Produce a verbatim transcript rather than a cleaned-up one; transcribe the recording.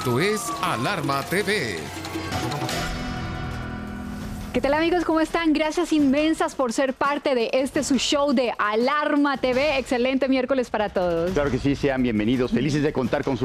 Esto es Alarma T V. ¿Qué tal, amigos? ¿Cómo están? Gracias inmensas por ser parte de este su show de Alarma T V. Excelente miércoles para todos. Claro que sí, sean bienvenidos. Felices de contar con su